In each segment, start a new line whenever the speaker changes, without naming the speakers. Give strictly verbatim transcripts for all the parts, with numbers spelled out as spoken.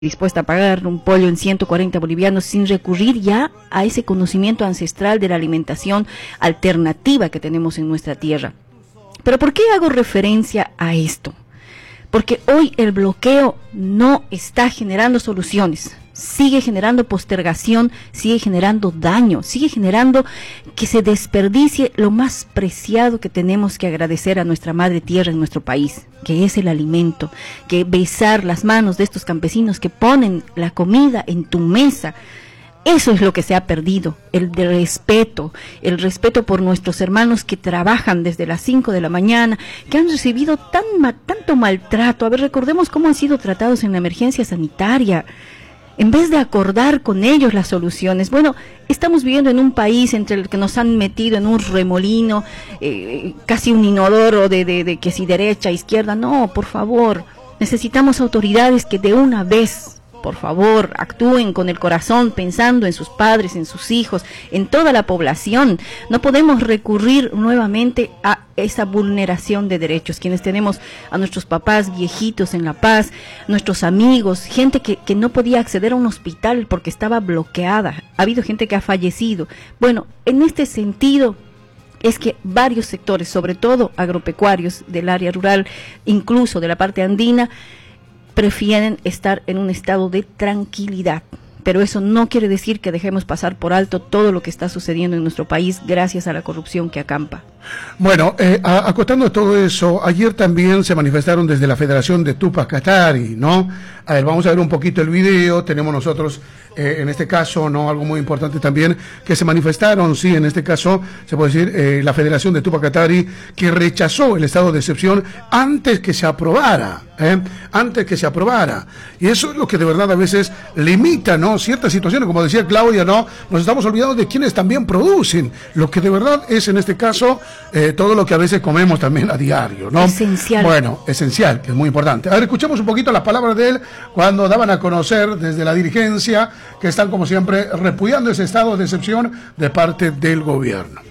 dispuesta a pagar un pollo en ciento cuarenta bolivianos sin recurrir ya a ese conocimiento ancestral de la alimentación alternativa que tenemos en nuestra tierra. Pero ¿por qué hago referencia a esto? Porque hoy el bloqueo no está generando soluciones, sigue generando postergación, sigue generando daño, sigue generando que se desperdicie lo más preciado que tenemos que agradecer a nuestra madre tierra en nuestro país, que es el alimento, que besar las manos de estos campesinos que ponen la comida en tu mesa. Eso es lo que se ha perdido, el de respeto, el respeto por nuestros hermanos que trabajan desde las cinco de la mañana, que han recibido tan ma tanto maltrato. A ver, recordemos cómo han sido tratados en la emergencia sanitaria. En vez de acordar con ellos las soluciones, bueno, estamos viviendo en un país entre el que nos han metido en un remolino, eh, casi un inodoro de, de, de que si derecha, izquierda. No, por favor, necesitamos autoridades que de una vez, por favor, actúen con el corazón, pensando en sus padres, en sus hijos, en toda la población. No podemos recurrir nuevamente a esa vulneración de derechos. Quienes tenemos a nuestros papás viejitos en La Paz, nuestros amigos, gente que, que no podía acceder a un hospital porque estaba bloqueada. Ha habido gente que ha fallecido. Bueno, en este sentido es que varios sectores, sobre todo agropecuarios del área rural, incluso de la parte andina, prefieren estar en un estado de tranquilidad, pero eso no quiere decir que dejemos pasar por alto todo lo que está sucediendo en nuestro país gracias a la corrupción que acampa.
Bueno, eh, acotando todo eso, ayer también se manifestaron desde la Federación de Tupac Katari, ¿no? A ver, vamos a ver un poquito el video. Tenemos nosotros, eh, en este caso, no algo muy importante también, que se manifestaron, sí, en este caso, se puede decir, eh, la Federación de Tupac Katari, que rechazó el estado de excepción antes que se aprobara, ¿eh? Antes que se aprobara. Y eso es lo que de verdad a veces limita, ¿no? Ciertas situaciones, como decía Claudia, ¿no? Nos estamos olvidando de quienes también producen, lo que de verdad es, en este caso, Eh, todo lo que a veces comemos también a diario, ¿no?
Esencial.
Bueno, esencial, que es muy importante. A ver, escuchemos un poquito las palabras de él cuando daban a conocer desde la dirigencia que están, como siempre, repudiando ese estado de excepción de parte del gobierno.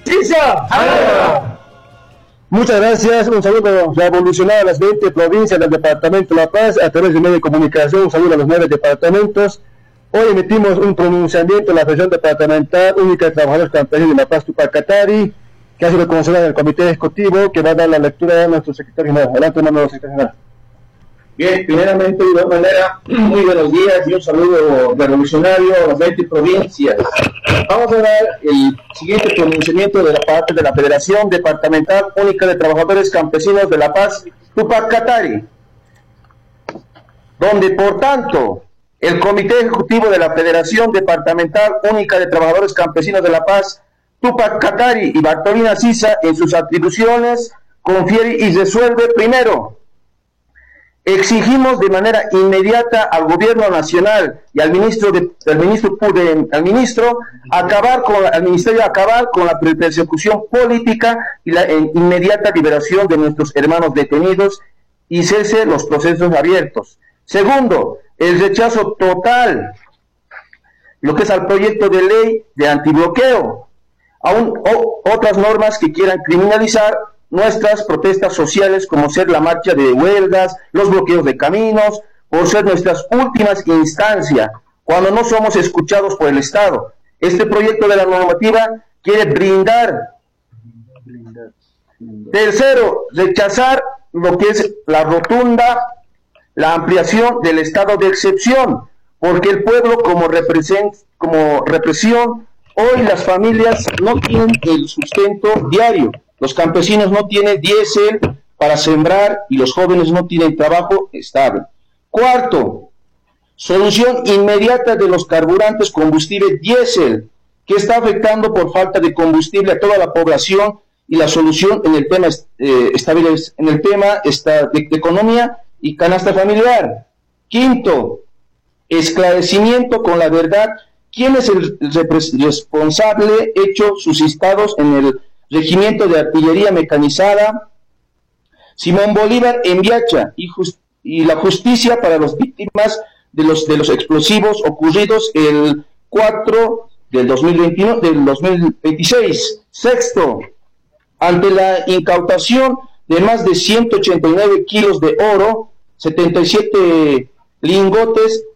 Muchas gracias, un saludo revolucionario a las veinte provincias del departamento de La Paz a través de medios de comunicación, un saludo a los nueve departamentos. Hoy emitimos un pronunciamiento en la región departamental única de trabajadores campesinos de La Paz, Tupac Katari, que ha sido conocida del Comité Ejecutivo, que va a dar la lectura a nuestro secretario general. Adelante, hermano secretario general.
Bien, primeramente, de igual manera, muy buenos días y un saludo revolucionario a las veinte provincias. Vamos a dar el siguiente pronunciamiento de la parte de la Federación Departamental Única de Trabajadores Campesinos de La Paz, Tupac Katari, donde, por tanto, el Comité Ejecutivo de la Federación Departamental Única de Trabajadores Campesinos de La Paz, Tupac Katari y Bartolina Sisa, en sus atribuciones, confiere y resuelve: primero, exigimos de manera inmediata al Gobierno Nacional y al ministro de, al ministro de, al ministro acabar con al ministerio acabar con la persecución política y la eh, inmediata liberación de nuestros hermanos detenidos y cese los procesos abiertos. Segundo, el rechazo total lo que es al proyecto de ley de antibloqueo, aún o, otras normas que quieran criminalizar nuestras protestas sociales, como ser la marcha de huelgas, los bloqueos de caminos, por ser nuestras últimas instancias, cuando no somos escuchados por el Estado. Este proyecto de la normativa quiere brindar. Tercero, rechazar lo que es la rotunda, la ampliación del estado de excepción, porque el pueblo como, represent, como represión, hoy las familias no tienen el sustento diario, los campesinos no tienen diésel para sembrar y los jóvenes no tienen trabajo estable. Cuarto, solución inmediata de los carburantes combustible diésel, que está afectando por falta de combustible a toda la población, y la solución en el tema, eh, en el tema esta, de, de economía y canasta familiar. Quinto, esclarecimiento con la verdad. ¿Quién es el responsable hecho suscitados en el Regimiento de Artillería Mecanizada Simón Bolívar en Viacha y, y la justicia para las víctimas de los, de los explosivos ocurridos el cuatro del dos mil veintiuno, del dos mil veintiséis? Sexto, ante la incautación de más de ciento ochenta y nueve kilos de oro, setenta y siete lingotes